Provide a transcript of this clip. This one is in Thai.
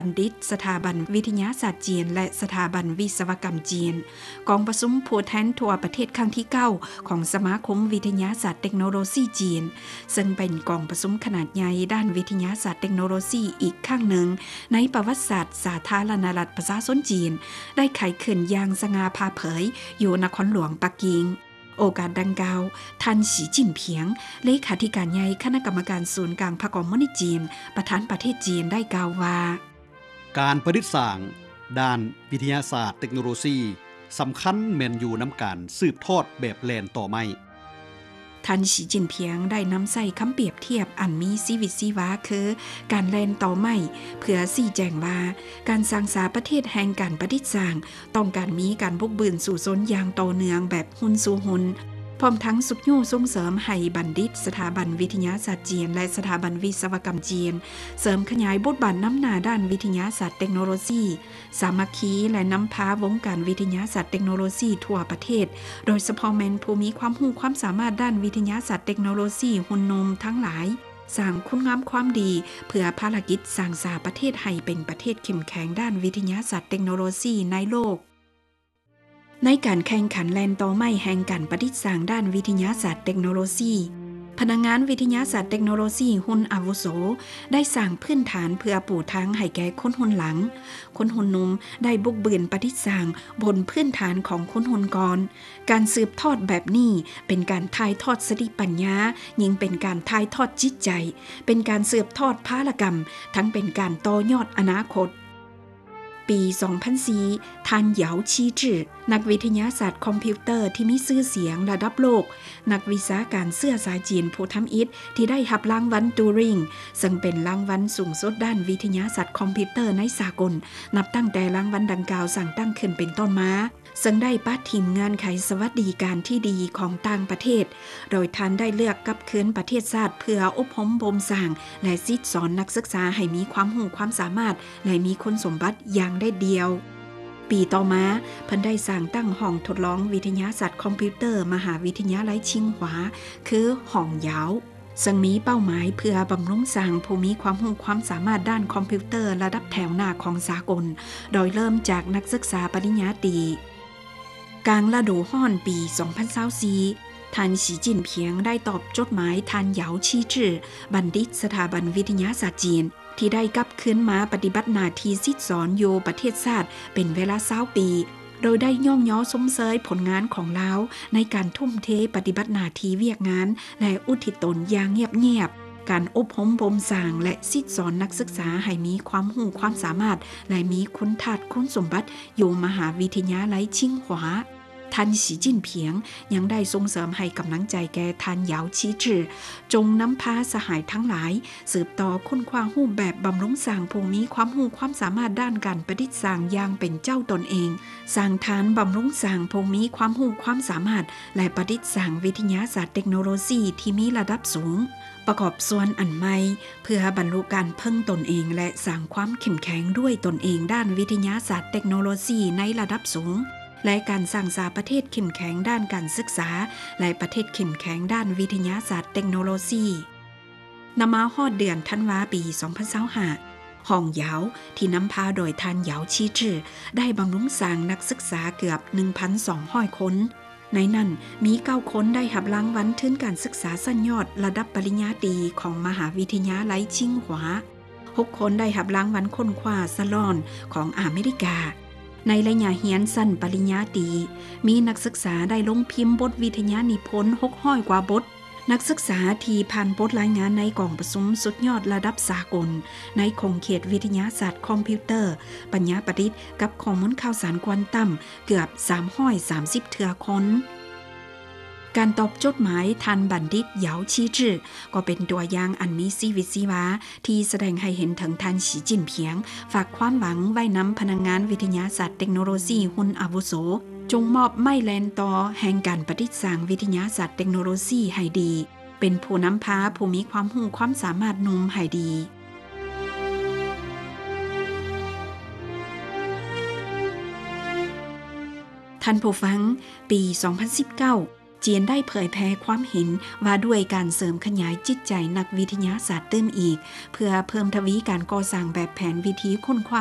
บัณฑิตสถาบันวิทยาศาสตร์จีนและสถาบันวิศวกรรมจีนกองประชุมผู้แทนทั่วประเทศครั้งที่9ของสมาคมวิทยาศาสตร์เทคโนโลยีจีนซึ่งเป็นกองประชุมขนาดใหญ่ด้านวิทยาศาสตร์เทคโนโลยีอีกครั้งหนึ่งในประวัติศาสตร์สาธารณรัฐประชาชนจีนได้ไขขึ้นอย่างสง่าผ่าเผยอยู่นครหลวงปักกิ่งโอกาสดังกล่าวท่านสีจิ้นเพียงเลขาธิการใหญ่คณะกรรมการศูนย์กลางพรรคคอมมิวนิสต์จีนประธานประเทศจีนได้กล่าวว่าการประดิษฐ์สร้างด้านวิทยาศาสตร์เทคโนโลยีสำคัญแม่นอยู่นำการสืบทอดแบบแลนต่อไม้ท่านสีจิ้นเพียงได้นำใส่คำเปรียบเทียบอันมีชีวิตชีวาคือการแลนต่อไม้เพื่อชี้แจงว่าการสร้างสรรค์ประเทศแห่งการประดิษฐ์สร้างต้องการมีการบุกบืนสู่ชนอย่างต่อเนื่องแบบหุ้นสู่หุ้นพร้อมทั้งสุขยู่ส่งเสริมให้บัณฑิตสถาบันวิทยาศาสตร์จีนและสถาบันวิศวกรรมจีนเสริมขยายบทบาทน้ำหน้าด้านวิทยาศาสตร์เทคโนโลยีสามัคคีและนำพาวงการวิทยาศาสตร์เทคโนโลยีทั่วประเทศโดยเฉพาะแม่นผู้มีความรู้ความสามารถด้านวิทยาศาสตร์เทคโนโลยีหุ่นนมทั้งหลายสร้างคุณงามความดีเพื่อภารกิจสร้างสรรค์ประเทศให้เป็นประเทศเข้มแข็งด้านวิทยาศาสตร์เทคโนโลยีในโลกในการแข่งขันแลนต่อไม้แห่งการประดิษฐ์สร้างด้านวิทยาศาสตร์เทคโนโลยีพนักงานวิทยาศาสตร์เทคโนโลยีหุ่นอาวุโสได้สร้างพื้นฐานเพื่อปูทางให้แก่คนหุ่นหลังคนหุ่นนุ่มได้บุกเบือนประดิษฐ์สร้างบนพื้นฐานของคนหุ่นก่อนการสืบทอดแบบนี้เป็นการถ่ายทอดสติปัญญายิ่งเป็นการถ่ายทอดจิตใจเป็นการสืบทอดภารกรรมทั้งเป็นการต่อยอดอนาคตปี 2004 ท่านเหยาชีจื่อนักวิทยาศาสตร์คอมพิวเตอร์ที่มีชื่อเสียงระดับโลกนักวิชาการเสื้อสายจีนผู้ทำอิฐที่ได้รับรางวัลตูริงซึ่งเป็นรางวัลสูงสุดด้านวิทยาศาสตร์คอมพิวเตอร์ในสากลนับตั้งแต่รางวัลดังกล่าวสั่งตั้งขึ้นเป็นต้นมาซึ่งได้ปัดทีมงานไขสวัสดิการที่ดีของต่างประเทศโดยท่านได้เลือกกลับคืนประเทศชาติเพื่ออบรมบ่มสร้างและซิดสอนนักศึกษาให้มีความรู้ความสามารถและมีคุณสมบัติอย่างได้เดียวปีต่อมาเพิ่นได้สร้างตั้งห้องทดลองวิทยาศาสตร์คอมพิวเตอร์มหาวิทยาลัยชิงหวาคือห้องเหยาซึ่งมีเป้าหมายเพื่อบำรุงสร้างผู้มีความรู้ความสามารถด้านคอมพิวเตอร์ระดับแถวหน้าของสากลโดยเริ่มจากนักศึกษาปริญญาตรีกลางฤดูร้อนปี 2024 ท่านสีจิ้นเพียงได้ตอบจดหมายท่านเหยาชีจื่อบัณฑิตสถาบันวิทยาศาสตร์จีนที่ได้กลับคืนมาปฏิบัติหน้าที่ซิดสอนอยู่ประเทศชาติเป็นเวลา20 ปีโดยได้ย่องย้อสมเสยผลงานของลาวในการทุ่มเทปฏิบัติหน้าที่เวียกงานและอุทิศตนอย่างเงียบๆการอบรมบ่มสร้างและซิดสอนนักศึกษาให้มีความรู้ความสามารถและมีคุณธาตุคุณสมบัติอยู่มหาวิทยาลัยชิงหวาท่านสีจิ้นเพียงยังได้ส่งเสริมให้กำลังใจแก่ท่านเหยาชีจื่อจงนำพาสหายทั้งหลายสืบต่อค้นคว้ารูปแบบบำรุงสร้างผู้มีความรู้ความสามารถด้านการประดิษฐ์สร้างอย่างเป็นเจ้าตนเองสร้างฐานบำรุงสร้างผู้มีความรู้ความสามารถและประดิษฐ์สร้างวิทยาศาสตร์เทคโนโลยีที่มีระดับสูงประกอบส่วนอันใหม่เพื่อบรรลุการพึ่งตนเองและสร้างความเข้มแข็งด้วยตนเองด้านวิทยาศาสตร์เทคโนโลยีในระดับสูงและการสร้างสรรค์ประเทศเข้มแข็งด้านการศึกษาและประเทศเข้มแข็งด้านวิทยาศาสตร์เทคโนโลยีนำมาฮอดเดือนธันวาปี 2025 ห้องเหยาที่นำพาโดยท่านเหยาชีจื่อได้บำรุงสร้างนักศึกษาเกือบ 1,200 คนในนั้นมี9 คนได้รับรางวัลทุนการศึกษาชั้นยอดระดับปริญญาตรีของมหาวิทยาลัยชิงหวา6 คนได้รับรางวัลค้นคว้าสลอนของอเมริกาในระยะเรียนสั้นปริญญาตรีมีนักศึกษาได้ลงพิมพ์บทวิทยานิพนธ์600 กว่าบทนักศึกษาที่ผ่านบทรายงานในกองประชุมสุดยอดระดับสากลในคงเขตวิทยาศาสตร์คอมพิวเตอร์ปัญญาประดิษฐ์กับข้อมูลข่าวสารควอนตัมเกือบ330 เทื่อคนการตอบจดหมายท่านบัณฑิตเหยาชีจื่อก็เป็นตัวอย่างอันมีชีวิตชีวาที่แสดงให้เห็นถึงท่านสีจิ้นเพียงฝากความหวังไว้นำพนักงานวิทยาศาสตร์เทคโนโลยีหุ่นอาวุโสจงมอบไม้แลนต่อแห่งการประดิษฐ์สร้างวิทยาศาสตร์เทคโนโลยีให้ดีเป็นผู้นำพาผู้มีความรู้ความสามารถนุ่มให้ดีท่านผู้ฟังปี 2019 จีนได้เผยแพร่ความเห็นว่าด้วยการเสริมขยายจิตใจนักวิทยาศาสตร์เติมอีกเพื่อเพิ่มทวีการก่อสร้างแบบแผนวิธีค้นคว้า